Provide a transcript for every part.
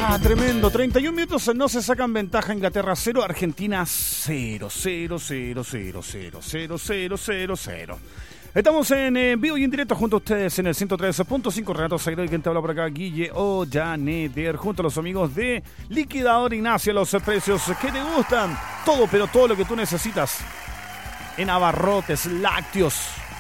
Tremendo. 31 minutos, no se sacan ventaja. Inglaterra 0, Argentina 0. 0, 0, 0, 0, 0, 0, 0, 0. Estamos en vivo y en directo junto a ustedes en el 103.5. Renato Sagredo y quien te habla por acá, Guille Ollaneder, junto a los amigos de Liquidador Ignacia. Los precios que te gustan, todo, pero todo lo que tú necesitas en abarrotes, lácteos,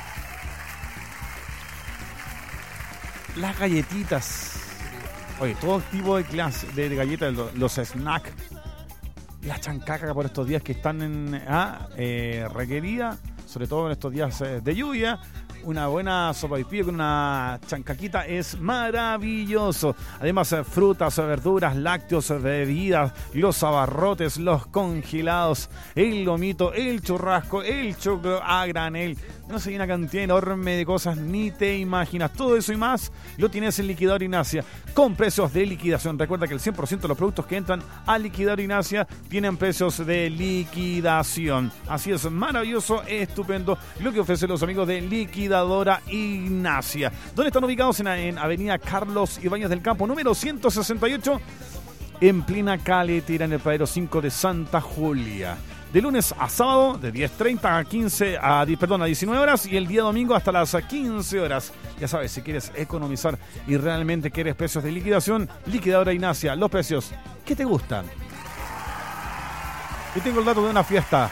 las galletitas. Oye, todo tipo de clase de galletas, los snacks, la chancaca por estos días que están requerida, sobre todo en estos días de lluvia. Una buena sopaipilla con una chancaquita es maravilloso. Además, frutas, verduras, lácteos, bebidas, los abarrotes, los congelados, el lomito, el churrasco, el choclo a granel. No sé, hay una cantidad enorme de cosas, ni te imaginas. Todo eso y más lo tienes en Liquidador Ignacia, con precios de liquidación. Recuerda que el 100% de los productos que entran a Liquidador Ignacia tienen precios de liquidación. Así es, maravilloso, estupendo lo que ofrecen los amigos de Liquidadora Ignacia. ¿Dónde están ubicados? En Avenida Carlos Ibáñez del Campo, número 168, en plena caletera, en el Paradero 5 de Santa Julia. De lunes a sábado, de 10:30 a 19 horas, y el día domingo hasta las 15 horas. Ya sabes, si quieres economizar y realmente quieres precios de liquidación, Liquidadora Ignacia, los precios que te gustan. Y tengo el dato de una fiesta.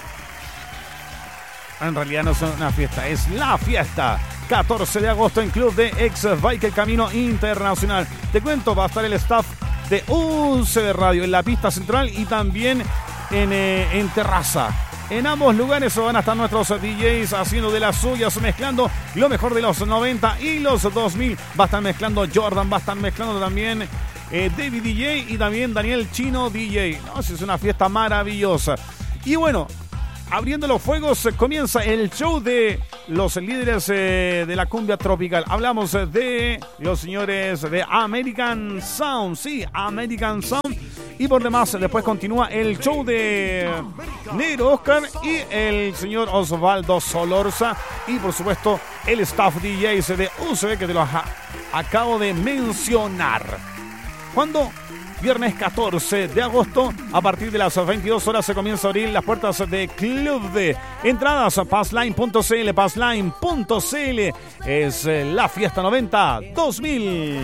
En realidad no es una fiesta, es la fiesta. 14 de agosto en Club de Ex Bike El Camino Internacional. Te cuento, va a estar el staff de UCB Radio en la pista central y también en terraza. En ambos lugares van a estar nuestros DJs haciendo de las suyas, mezclando lo mejor de los 90 y los 2000. Va a estar mezclando Jordan, va a estar mezclando también David DJ y también Daniel Chino DJ. No, es una fiesta maravillosa. Y bueno, abriendo los fuegos, comienza el show de los líderes de la cumbia tropical. Hablamos de los señores de American Sound. Sí, American Sound. Y por demás, después continúa el show de Negro Oscar y el señor Osvaldo Solorza. Y por supuesto, el staff DJs de UCB que te los acabo de mencionar. ¿Cuándo? Viernes 14 de agosto, a partir de las 22 horas se comienza a abrir las puertas de Club de Entradas a Passline.cl. Passline.cl es la fiesta 90 2000.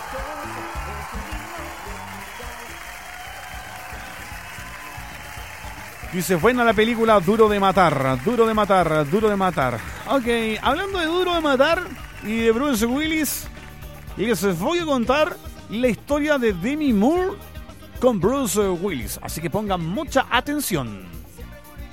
Dice, buena la película Duro de Matar, Duro de Matar, Duro de Matar. Ok, hablando de Duro de Matar y de Bruce Willis, y les voy a contar la historia de Demi Moore con Bruce Willis. Así que pongan mucha atención.